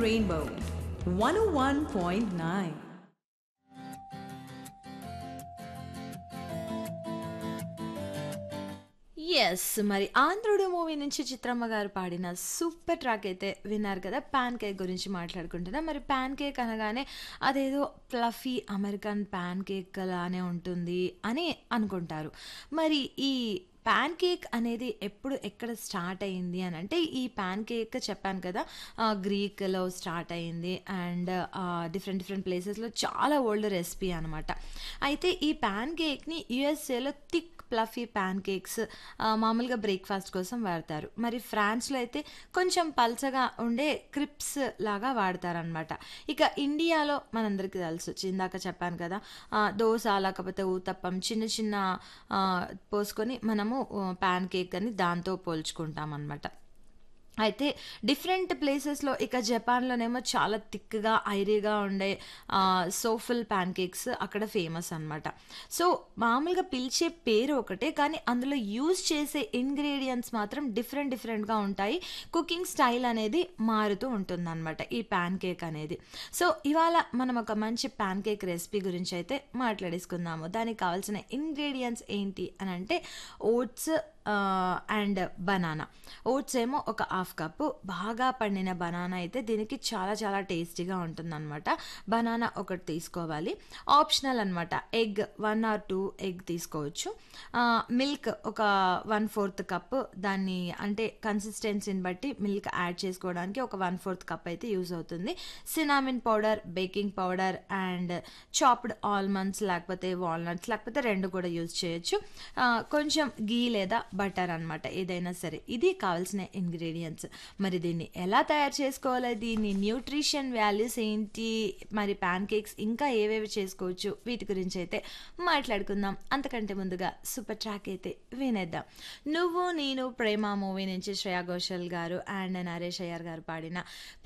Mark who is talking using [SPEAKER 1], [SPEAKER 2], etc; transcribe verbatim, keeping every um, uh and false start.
[SPEAKER 1] Rainbow one oh one point nine.
[SPEAKER 2] Yes. మరి 'ఆంధ్రుడు' movie నుంచి చిత్రమ్మ గారు పాడిన సూపర్ ట్రాక్ అయితే విన్నారు కదా! పాన్ కేక్ గురించి మాట్లాడుకుంటున్నాం. మరి పాన్ కేక్ అనగానే అదేదో ఫ్లఫీ అమెరికన్ పాన్ కేక్ లానే ఉంటుంది అని అనుకుంటారు. మరి ఈ పాన్ కేక్ అనేది ఎప్పుడు ఎక్కడ స్టార్ట్ అయింది అని అంటే, ఈ పాన్ కేక్ చెప్పాను కదా! ఆహ్, గ్రీక్‌లో స్టార్ట్ అయింది. అండ్ ఆహ్, డిఫరెంట్ డిఫరెంట్ ప్లేసెస్‌లో చాలా ఓల్డ్ రెసిపీ అనమాట. అయితే ఈ పాన్ కేక్‌ని యూఎస్ఏలో థిక్ ఫ్లఫీ పాన్ కేక్స్ ఆహ్, మామూలుగా బ్రేక్‌ఫాస్ట్ కోసం వాడతారు. మరి ఫ్రాన్స్‌లో అయితే కొంచెం పల్చగా ఉండే క్రిప్స్ లాగా వాడతారనమాట. ఇక ఇండియాలో మనందరికీ తెలుసు. ఇందాక చెప్పాను కదా! ఆహ్, దోస లేకపోతే ఊతప్పం చిన్న చిన్న ఆహ్, పోసుకొని మనము ఆహ్, పాన్ కేక్ అని దాంతో పోల్చుకుంటామనమాట. అయితే డిఫరెంట్ ప్లేసెస్‌లో ఇక జపాన్‌లోనేమో చాలా థిక్‌గా, ఐరీగా ఉండే ఆహ్, సోఫుల్ పాన్ కేక్స్ అక్కడ ఫేమస్ అనమాట. సో, మామూలుగా పిలిచే పేరు ఒకటే, కానీ అందులో యూజ్ చేసే ఇంగ్రీడియెంట్స్ మాత్రం డిఫరెంట్ డిఫరెంట్‌గా ఉంటాయి. కుకింగ్ స్టైల్ అనేది మారుతూ ఉంటుందనమాట ఈ పాన్ కేక్ అనేది. సో, ఇవాళ మనం ఒక మంచి పాన్ కేక్ రెసిపీ గురించి అయితే మాట్లాడేసుకుందాము. దానికి కావాల్సిన ఇంగ్రీడియెంట్స్ ఏంటి అనంటే ఓట్స్ ఆహ్, అండ్ బనానా. ఓట్స్ ఏమో ఒక హాఫ్ కప్పు. బాగా పండిన బనానా అయితే దీనికి చాలా చాలా టేస్టీగా ఉంటుందనమాట. బనానా ఒకటి తీసుకోవాలి. ఆప్షనల్ అనమాట. Egg one or two egg తీసుకోవచ్చు. ఆహ్, మిల్క్ ఒక వన్ ఫోర్త్ కప్పు. దాన్ని అంటే కన్సిస్టెన్సీని బట్టి మిల్క్ యాడ్ చేసుకోవడానికి ఒక వన్ ఫోర్త్ కప్ అయితే యూజ్ అవుతుంది. Cinnamon powder, baking powder and chopped almonds లేకపోతే వాల్నట్స్ లేకపోతే రెండు కూడా యూజ్ చేయొచ్చు. ఆహ్, కొంచెం గీ లేదా బటర్ అనమాట. ఏదైనా సరే. ఇది కావాల్సిన ఇంగ్రీడియంట్స్. మరి దీన్ని ఎలా తయారు చేసుకోవాలి? దీని న్యూట్రిషన్ వాల్యూస్ ఏంటి? మరి పాన్ కేక్స్ ఇంకా ఏవేవి చేసుకోవచ్చు? వీటి గురించి అయితే మాట్లాడుకుందాం. అంతకంటే ముందుగా సూపర్ ట్రాక్ అయితే వినేద్దాం. 'నువ్వు నేను ప్రేమ' మూవీ నుంచి శ్రేయా ఘోషల్ గారు అండ్ నరేష్ అయ్యర్ గారు పాడిన